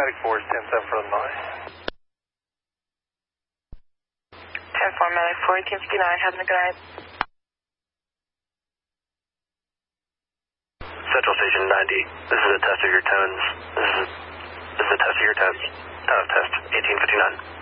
Medic 4 is 10-7 for the 9. 10-4, Medic 4, 1859, having a good night. Central Station 90, this is a test of your tones. This is a test of your tones. Test, 1859.